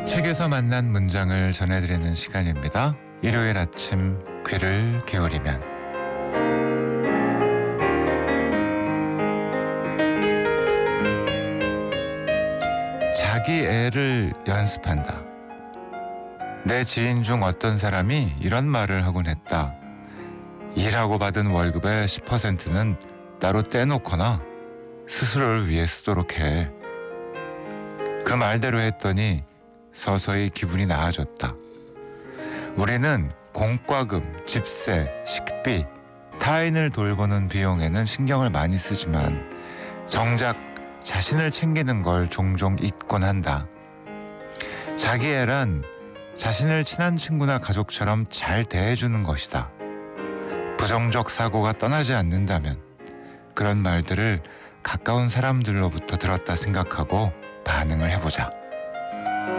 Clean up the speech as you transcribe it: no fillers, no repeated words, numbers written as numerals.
책에서 만난 문장을 전해드리는 시간입니다. 일요일 아침 귀를 기울이면. 자기 애를 연습한다. 내 지인 중 어떤 사람이 이런 말을 하곤 했다. 일하고 받은 월급의 10%는 따로 떼놓거나 스스로를 위해 쓰도록 해. 그 말대로 했더니 서서히 기분이 나아졌다. 우리는 공과금, 집세, 식비, 타인을 돌보는 비용에는 신경을 많이 쓰지만 정작 자신을 챙기는 걸 종종 잊곤 한다. 자기 애란 자신을 친한 친구나 가족처럼 잘 대해주는 것이다. 부정적 사고가 떠나지 않는다면 그런 말들을 가까운 사람들로부터 들었다 생각하고 반응을 해보자.